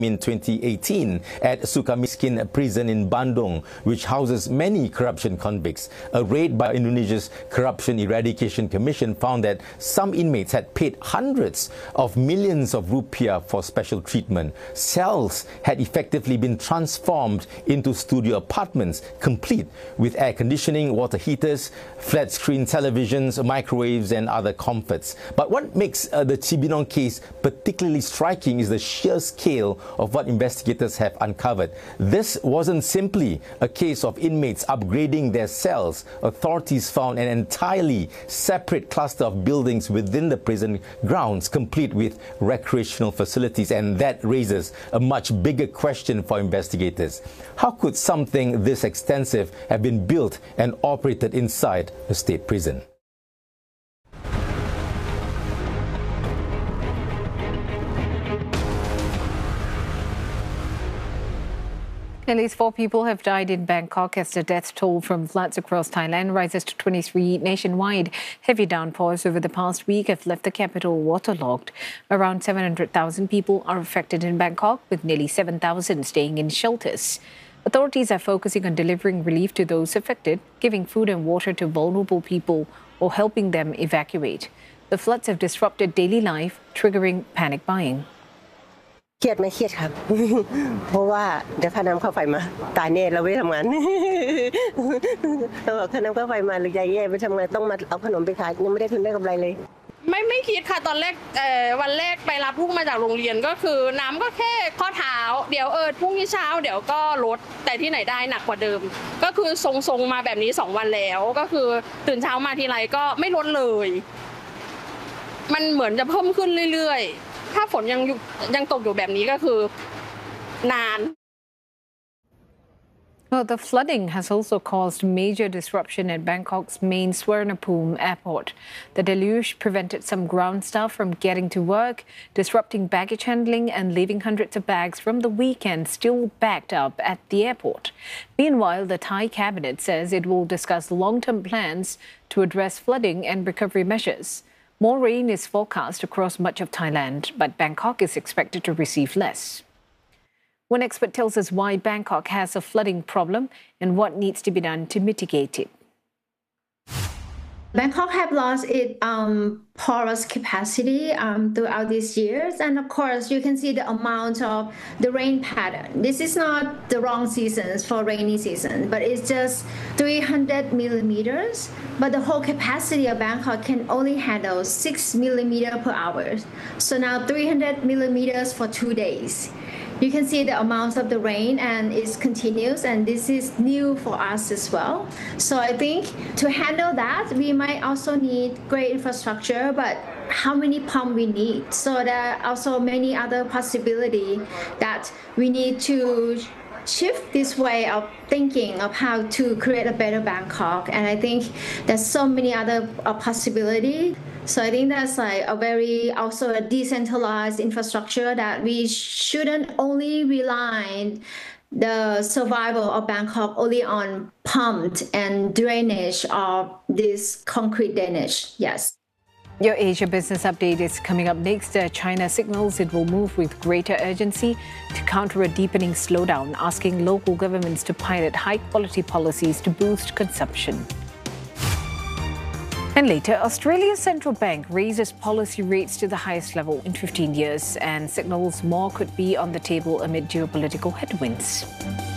in 2018 at Sukamiskin prison in Bandung, which houses many corruption convicts. A raid by Indonesia's Corruption Eradication Commission found that some inmates had paid hundreds of millions of rupiah for special treatment. Cells had effectively been transformed into studio apartments, complete with air conditioning, water heaters, flat-screen televisions, microwaves and other comforts. But what makes the Cibinong case particularly striking is the sheer scale of what investigators have uncovered. This wasn't simply a case of inmates upgrading their cells. Authorities found an entirely separate cluster of buildings within the prison grounds, complete with recreational facilities, and that raises a much bigger question for investigators. How could something this extensive have been built and operated inside a state prison? At least 4 people have died in Bangkok as the death toll from floods across Thailand rises to 23 nationwide. Heavy downpours over the past week have left the capital waterlogged. Around 700,000 people are affected in Bangkok, with nearly 7,000 staying in shelters. Authorities are focusing on delivering relief to those affected, giving food and water to vulnerable people, or helping them evacuate. The floods have disrupted daily life, triggering panic buying. เครียดไหมเครียดครับ เพราะว่าเดี๋ยวค่าน้ำค่าไฟมาตายแน่เราไม่ทำงาน เราบอกค่าน้ำค่าไฟมาหรือใจแย่ไปทำงานต้องมาเอาขนมไปขายยังไม่ได้ทุนได้กำไรเลยไม่คิดค่ะตอนแรกวันแรกไปรับลูกมาจากโรงเรียนก็คือน้ำก็แค่ข้อเท้าเดี๋ยวพรุ่งนี้เช้าเดี๋ยวก็ลดแต่ที่ไหนได้หนักกว่าเดิมก็คือทรงมาแบบนี้2วันแล้วก็คือตื่นเช้ามาทีไรก็ไม่ลดเลยมันเหมือนจะเพิ่มขึ้นเรื่อยๆถ้าฝนยังตกอยู่แบบนี้ก็คือนาน Well, the flooding has also caused major disruption at Bangkok's main Suvarnabhumi airport. The deluge prevented some ground staff from getting to work, disrupting baggage handling and leaving hundreds of bags from the weekend still backed up at the airport. Meanwhile, the Thai cabinet says it will discuss long-term plans to address flooding and recovery measures. More rain is forecast across much of Thailand, but Bangkok is expected to receive less. One expert tells us why Bangkok has a flooding problem and what needs to be done to mitigate it. Bangkok have lost its porous capacity throughout these years. And of course, you can see the amount of the rain pattern. This is not the wrong seasons for rainy season, but it's just 300 millimeters. But the whole capacity of Bangkok can only handle 6 millimeters per hour. So now 300 millimeters for 2 days. You can see the amount of the rain and it continues, and this is new for us as well. So I think to handle that, we might also need great infrastructure, but how many pumps we need? So there are also many other possibilities that we need to shift this way of thinking of how to create a better Bangkok. And I think there's so many other possibilities. So I think that's like a very also a decentralized infrastructure that we shouldn't only rely the survival of Bangkok only on pumped and drainage of this concrete drainage. Yes. Your Asia Business Update is coming up next. China signals it will move with greater urgency to counter a deepening slowdown, asking local governments to pilot high-quality policies to boost consumption. And later, Australia's central bank raises policy rates to the highest level in 15 years and signals more could be on the table amid geopolitical headwinds.